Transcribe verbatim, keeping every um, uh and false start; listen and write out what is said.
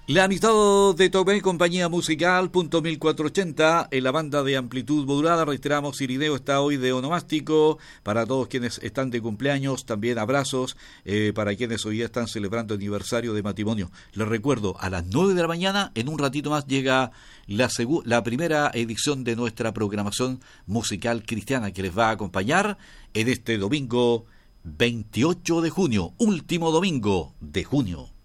La amistad de Tomé y compañía musical, punto mil cuatrocientos ochenta, en la banda de amplitud modulada. Reiteramos, Irineo está hoy de onomástico. Para todos quienes están de cumpleaños, también abrazos eh, para quienes hoy día están celebrando aniversario de matrimonio. Les recuerdo, a las nueve de la mañana, en un ratito más, llega la, segu- la primera edición de nuestra programación musical cristiana que les va a acompañar en este domingo veintiocho de junio, último domingo de junio.